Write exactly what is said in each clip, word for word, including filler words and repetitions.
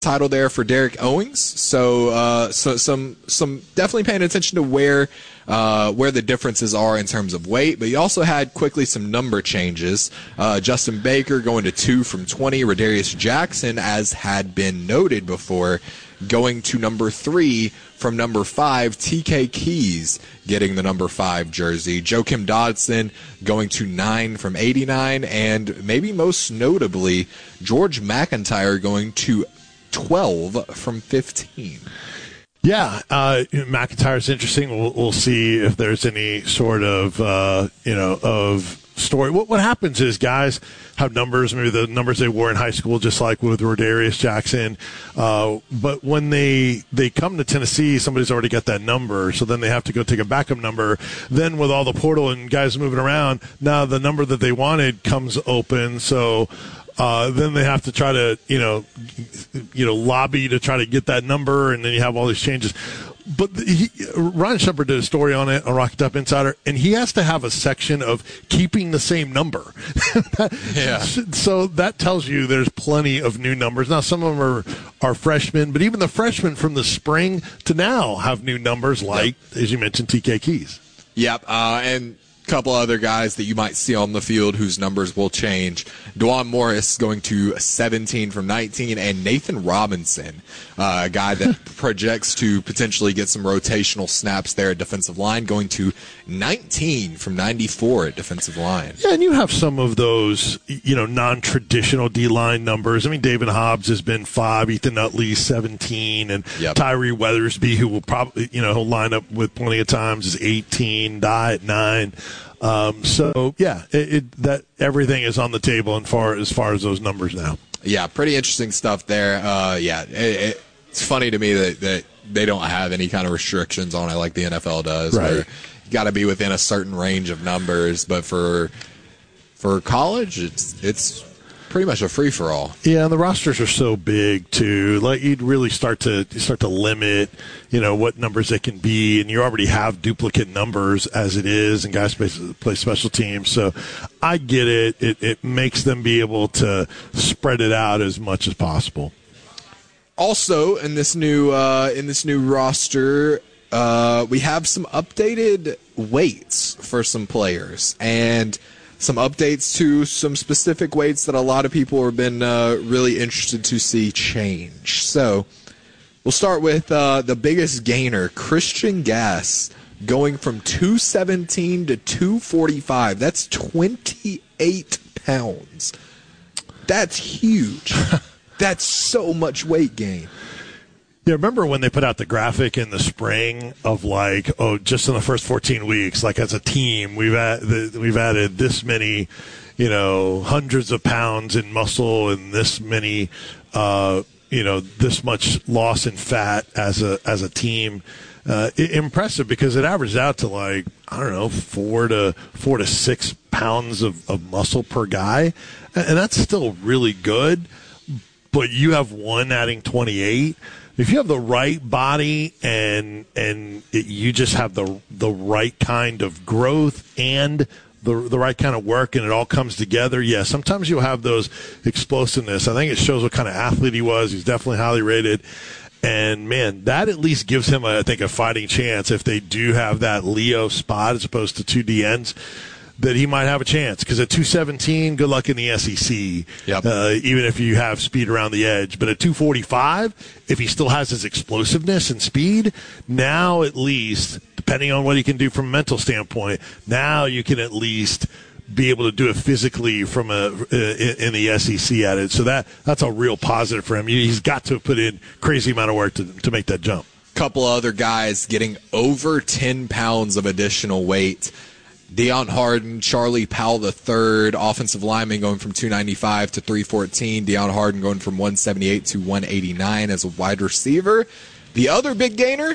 title there for Derek Owings. So, uh, so some some definitely paying attention to where uh, where the differences are in terms of weight. But you also had quickly some number changes. Uh, Justin Baker going to two from twenty. Rodarius Jackson, as had been noted before, going to number three from number five. T K Keys getting the number five jersey. Joakim Dodson going to nine from eighty-nine. And maybe most notably, George McIntyre going to twelve from fifteen. Yeah, uh, McIntyre's interesting. We'll, we'll see if there's any sort of, uh, you know, of story. What what happens is guys have numbers, maybe the numbers they wore in high school, just like with Rodarius Jackson. Uh, but when they they come to Tennessee, somebody's already got that number, so then they have to go take a backup number. Then with all the portal and guys moving around, now the number that they wanted comes open, so Uh, then they have to try to, you know, you know, lobby to try to get that number, and then you have all these changes. But the, he, Ryan Shepard did a story on it on Rocket Top Insider, and he has to have a section of keeping the same number. Yeah. So that tells you there's plenty of new numbers. Now, some of them are, are freshmen, but even the freshmen from the spring to now have new numbers, like, yep. as you mentioned, T K Keys. Yep, uh, and couple other guys that you might see on the field whose numbers will change. Dwan Morris going to seventeen from nineteen, and Nathan Robinson, uh, a guy that projects to potentially get some rotational snaps there at defensive line, going to nineteen from ninety-four at defensive line. Yeah, and you have some of those, you know, non-traditional D-line numbers. I mean, David Hobbs has been five, Ethan Utley seventeen, and yep. Tyree Weathersby, who will probably, you know, he'll line up with plenty of times, is eighteen, Die at nine. Um, so yeah, it, it, that everything is on the table as far as far as those numbers now. Yeah, pretty interesting stuff there. Uh, yeah, it, it, it's funny to me that, that they don't have any kind of restrictions on it like the N F L does. Right. Where you got to be within a certain range of numbers, but for for college, it's it's pretty much a free for all. Yeah, and the rosters are so big too. Like you'd really start to you start to limit, you know, what numbers they can be, and you already have duplicate numbers as it is, and guys play, play special teams. So I get it. It it makes them be able to spread it out as much as possible. Also, in this new uh, in this new roster, uh, we have some updated weights for some players, and some updates to some specific weights that a lot of people have been uh, really interested to see change. So we'll start with uh, the biggest gainer, Christian Gass, going from two seventeen to two forty-five. That's twenty-eight pounds. That's huge. That's so much weight gain. Yeah, remember when they put out the graphic in the spring of like, oh, just in the first fourteen weeks, like as a team, we've ad- we've added this many, you know, hundreds of pounds in muscle and this many, uh, you know, this much loss in fat as a as a team. Uh, impressive because it averages out to like, I don't know, four to four to six pounds of, of muscle per guy, and that's still really good. But you have one adding twenty-eight. If you have the right body and and it, you just have the the right kind of growth and the the right kind of work, and it all comes together, yeah, sometimes you'll have those explosiveness. I think it shows what kind of athlete he was. He's definitely highly rated. And, man, that at least gives him, a, I think, a fighting chance if they do have that Leo spot as opposed to two D Ns, that he might have a chance. Because at two seventeen, good luck in the S E C, yep. uh, even if you have speed around the edge. But at two forty-five, if he still has his explosiveness and speed, now at least, depending on what he can do from a mental standpoint, now you can at least be able to do it physically from a in the S E C at it. So that that's a real positive for him. He's got to put in crazy amount of work to, to make that jump. Couple other guys getting over ten pounds of additional weight. Deion Harden, Charlie Powell the third, offensive lineman going from two ninety-five to three fourteen. Deion Harden going from one seventy-eight to one eighty-nine as a wide receiver. The other big gainer,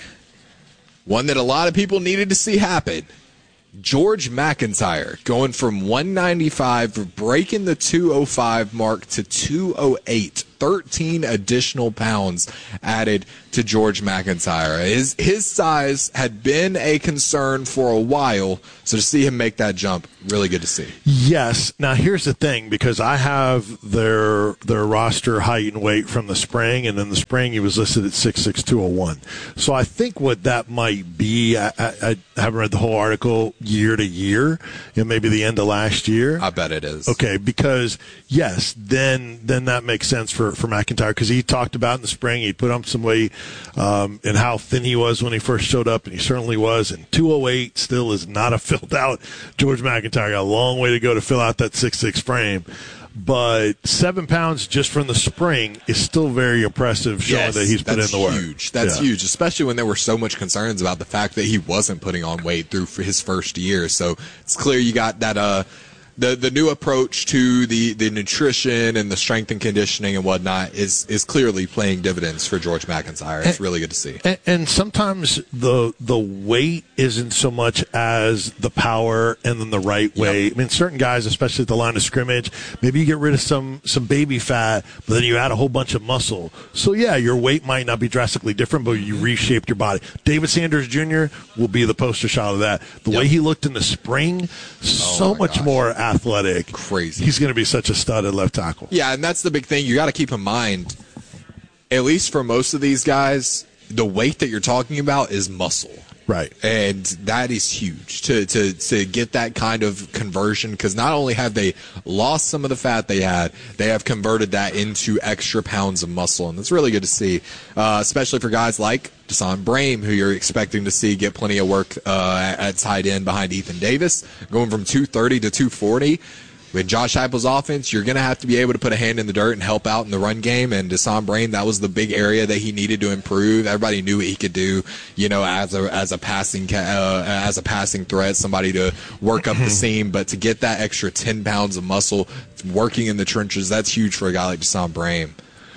one that a lot of people needed to see happen, George McIntyre going from one ninety-five, breaking the two oh five mark to two oh eight thirteen additional pounds added to George McIntyre. His his size had been a concern for a while, so to see him make that jump, really good to see. Yes. Now here's the thing, because I have their their roster height and weight from the spring, and in the spring he was listed at six six, two oh one. So I think what that might be, I, I, I haven't read the whole article year to year, you know, maybe the end of last year. I bet it is. Okay, because yes, then then that makes sense for, for McIntyre, because he talked about in the spring he put on some weight um, and how thin he was when he first showed up, and he certainly was. And two oh eight still is not a filled out George McIntyre. Got a long way to go to fill out that six six frame. But seven pounds just from the spring is still very impressive, showing yes, that he's put in the work. That's huge. That's yeah. huge, especially when there were so much concerns about the fact that he wasn't putting on weight through his first year. So it's clear you got that uh, the the new approach to the, the nutrition and the strength and conditioning and whatnot is is clearly playing dividends for George McIntyre. It's and, really good to see. And, and sometimes the the weight isn't so much as the power and then the right way. Yep. I mean, certain guys, especially at the line of scrimmage, maybe you get rid of some some baby fat, but then you add a whole bunch of muscle. So yeah, your weight might not be drastically different, but you reshaped your body. David Sanders Junior will be the poster child of that. The yep. way he looked in the spring, so oh much gosh. more athletic. Crazy. He's going to be such a stud at left tackle. Yeah, and that's the big thing. You got to keep in mind, at least for most of these guys, the weight that you're talking about is muscle. Right. And that is huge to, to, to get that kind of conversion, because not only have they lost some of the fat they had, they have converted that into extra pounds of muscle. And it's really good to see, uh, especially for guys like Desan Brame, who you're expecting to see get plenty of work uh, at tight end behind Ethan Davis, going from two thirty to two forty. With Josh Heupel's offense, you're going to have to be able to put a hand in the dirt and help out in the run game. And Desan Brame, that was the big area that he needed to improve. Everybody knew what he could do, you know, as a as a passing uh, as a passing threat, somebody to work up the seam. But to get that extra ten pounds of muscle working in the trenches, that's huge for a guy like Desan Brame.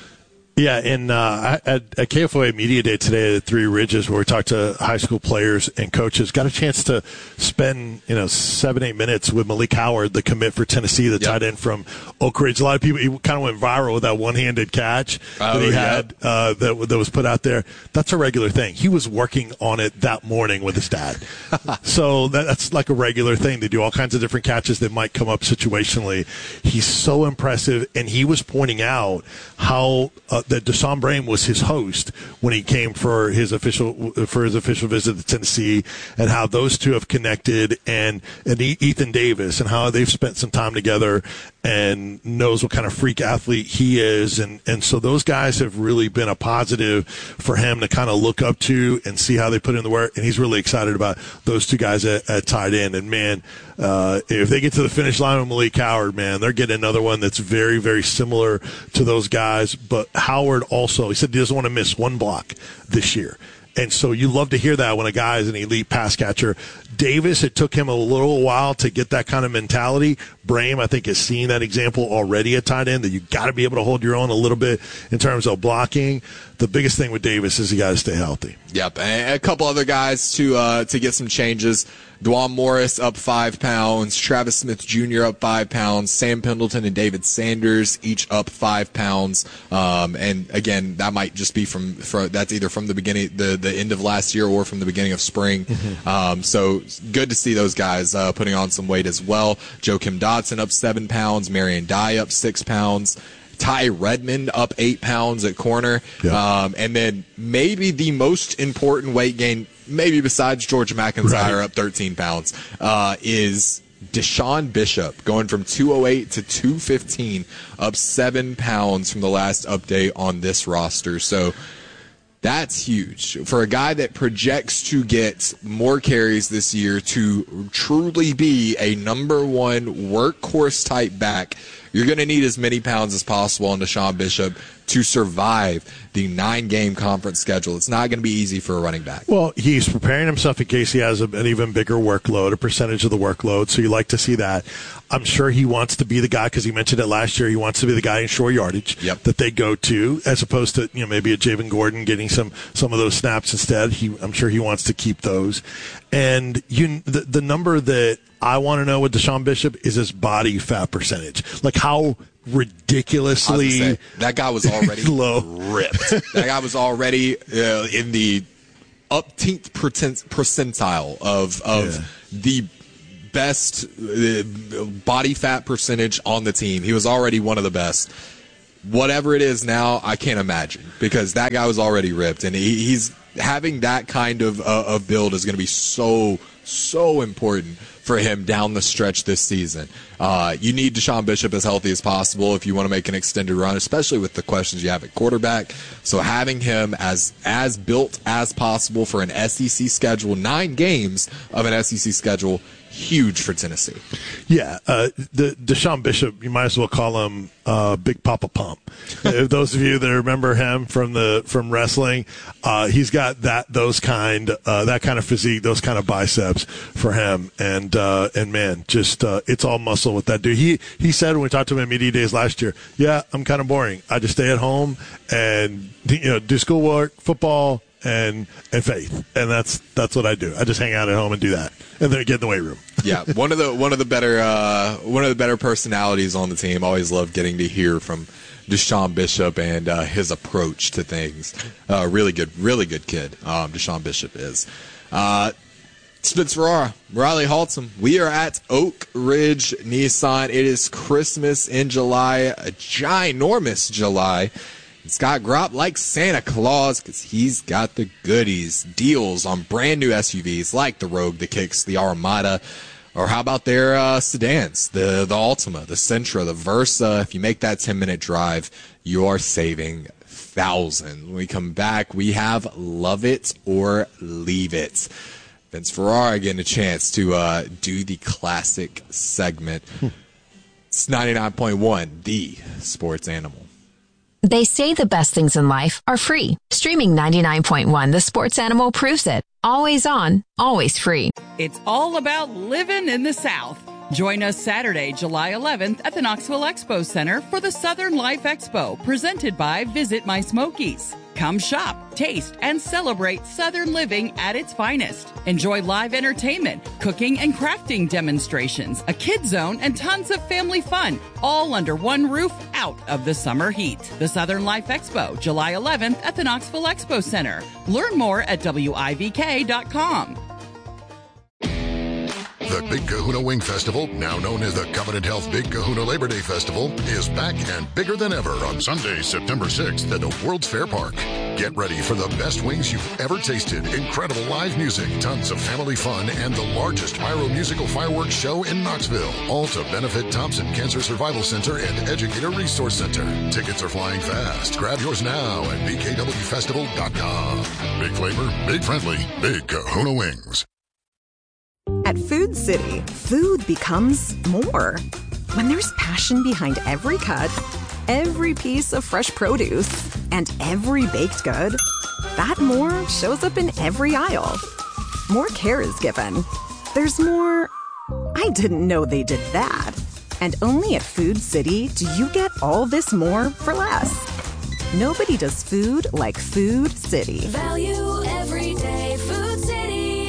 Yeah, and uh, at, at K F O A Media Day today at Three Ridges, where we talked to high school players and coaches, got a chance to spend, you know, seven, eight minutes with Malik Howard, the commit for Tennessee, the yep. tight end from Oak Ridge. A lot of people, he kind of went viral with that one-handed catch oh, that he yeah. had uh, that, that was put out there. That's a regular thing. He was working on it that morning with his dad. So that, that's like a regular thing. They do all kinds of different catches that might come up situationally. He's so impressive, and he was pointing out how uh, that Desan Brame was his host when he came for his official for his official visit to Tennessee, and how those two have connected, and and Ethan Davis, and how they've spent some time together, and knows what kind of freak athlete he is, and and so those guys have really been a positive for him to kind of look up to and see how they put in the work, and he's really excited about those two guys at, at tight end. And man, uh, if they get to the finish line with Malik Howard, man, they're getting another one that's very, very similar to those guys. But Howard also, he said he doesn't want to miss one block this year. And so you love to hear that when a guy is an elite pass catcher. Davis, it took him a little while to get that kind of mentality. Brame, I think, has seen that example already at tight end, that you got to be able to hold your own a little bit in terms of blocking. The biggest thing with Davis is you got to stay healthy. Yep, and a couple other guys to uh, to get some changes. Dwan Morris up five pounds. Travis Smith Junior up five pounds. Sam Pendleton and David Sanders each up five pounds. Um, and again, that might just be from, from that's either from the beginning, the the end of last year, or from the beginning of spring. Mm-hmm. Um, so good to see those guys uh, putting on some weight as well. Joakim Dotson up seven pounds. Marion Dye up six pounds. Ty Redmond up eight pounds at corner. Yeah. Um, and then maybe the most important weight gain, maybe besides George McIntyre right. up thirteen pounds, uh, is Deshaun Bishop going from two oh eight to two fifteen, up seven pounds from the last update on this roster. So that's huge for a guy that projects to get more carries this year to truly be a number one workhorse type back. You're going to need as many pounds as possible on Deshaun Bishop to survive the nine-game conference schedule. It's not going to be easy for a running back. Well, he's preparing himself in case he has a, an even bigger workload, a percentage of the workload, so you like to see that. I'm sure he wants to be the guy, because he mentioned it last year, he wants to be the guy in short yardage yep. that they go to, as opposed to, you know, maybe a Javen Gordon getting some, some of those snaps instead. He, I'm sure he wants to keep those. And you, the, the number that I want to know with Deshaun Bishop is his body fat percentage. Like, how ridiculously say, that guy was already low. ripped. That guy was already uh, in the upteenth percentile of of yeah. the best uh, body fat percentage on the team. He was already one of the best. Whatever it is now, I can't imagine, because that guy was already ripped, and he, he's having that kind of uh, of build is going to be so so important for him down the stretch this season. Uh, you need Deshaun Bishop as healthy as possible if you want to make an extended run, especially with the questions you have at quarterback. So having him as as built as possible for an S E C schedule, nine games of an S E C schedule, huge for Tennessee. Yeah, uh, the Deshaun Bishop, you might as well call him uh, Big Papa Pump. If those of you that remember him from the from wrestling, uh, he's got that those kind uh, that kind of physique, those kind of biceps for him, and uh, and man, just uh, it's all muscle with that dude. He he said when we talked to him at media days last year, yeah, I'm kind of boring. I just stay at home and you know do schoolwork, football, and and faith, and that's that's what I do. I just hang out at home and do that, and then get in the weight room. Yeah, one of the one of the better uh, one of the better personalities on the team. Always loved getting to hear from Deshaun Bishop and uh, his approach to things. Uh, really good, really good kid. Um, Deshaun Bishop is. Uh, Spence Ferrara, Riley Haltom. We are at Oak Ridge Nissan. It is Christmas in July, a ginormous July. Scott Gropp like Santa Claus because he's got the goodies, deals on brand new S U Vs like the Rogue, the Kicks, the Armada, or how about their uh, sedans, the the Altima, the Sentra, the Versa. If you make that ten-minute drive, you are saving thousands. When we come back, we have Love It or Leave It. Vince Ferrara getting a chance to uh, do the classic segment. It's ninety-nine point one, the sports animal. They say the best things in life are free. Streaming ninety-nine point one, The Sports Animal proves it. Always on, always free. It's all about living in the South. Join us Saturday, July eleventh at the Knoxville Expo Center for the Southern Life Expo, presented by Visit My Smokies. Come shop, taste, and celebrate Southern living at its finest. Enjoy live entertainment, cooking and crafting demonstrations, a kid zone, and tons of family fun, all under one roof out of the summer heat. The Southern Life Expo, July eleventh at the Knoxville Expo Center. Learn more at W I V K dot com. The Big Kahuna Wing Festival, now known as the Covenant Health Big Kahuna Labor Day Festival, is back and bigger than ever on Sunday, September sixth at the World's Fair Park. Get ready for the best wings you've ever tasted, incredible live music, tons of family fun, and the largest pyro-musical fireworks show in Knoxville. All to benefit Thompson Cancer Survival Center and Educator Resource Center. Tickets are flying fast. Grab yours now at B K W festival dot com. Big flavor, big friendly, Big Kahuna Wings. At Food City, food becomes more. When there's passion behind every cut, every piece of fresh produce, and every baked good, that more shows up in every aisle. More care is given. There's more, I didn't know they did that. And only at Food City do you get all this more for less. Nobody does food like Food City. Value every day, Food City.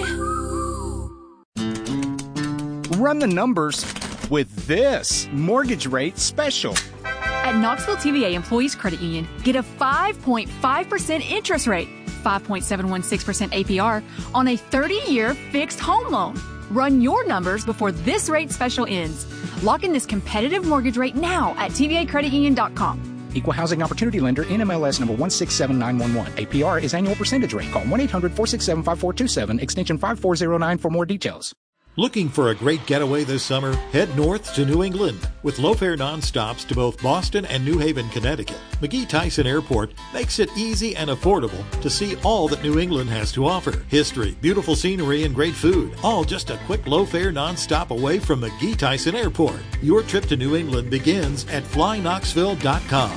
Run the numbers with this mortgage rate special. At Knoxville T V A Employees Credit Union, get a five point five percent interest rate, five point seven one six percent A P R on a thirty-year fixed home loan. Run your numbers before this rate special ends. Lock in this competitive mortgage rate now at T V A credit union dot com. Equal Housing Opportunity Lender, N M L S number one six seven nine one one. A P R is annual percentage rate. Call one eight hundred four six seven five four two seven, extension five four zero nine for more details. Looking for a great getaway this summer? Head north to New England. With low-fare nonstops to both Boston and New Haven, Connecticut, McGee-Tyson Airport makes it easy and affordable to see all that New England has to offer. History, beautiful scenery, and great food, all just a quick low-fare nonstop away from McGee-Tyson Airport. Your trip to New England begins at fly knoxville dot com.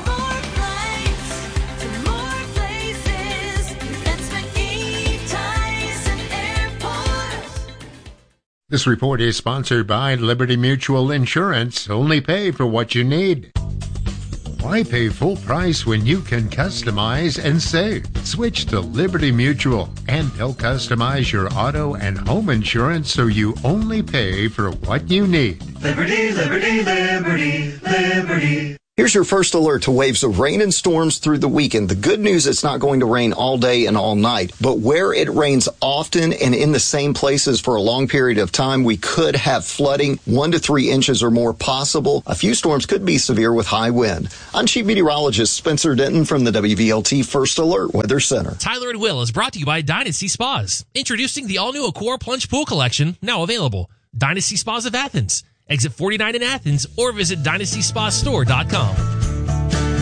This report is sponsored by Liberty Mutual Insurance. Only pay for what you need. Why pay full price when you can customize and save? Switch to Liberty Mutual, and they'll customize your auto and home insurance so you only pay for what you need. Liberty, liberty, liberty, liberty. Here's your first alert to waves of rain and storms through the weekend. The good news, it's not going to rain all day and all night, but where it rains often and in the same places for a long period of time, we could have flooding, one to three inches or more possible. A few storms could be severe with high wind. I'm Chief Meteorologist Spencer Denton from the W V L T First Alert Weather Center. Tyler and Will is brought to you by Dynasty Spas. Introducing the all-new Accor Plunge Pool Collection, now available. Dynasty Spas of Athens. Exit forty-nine in Athens, or visit dynasty spa store dot com.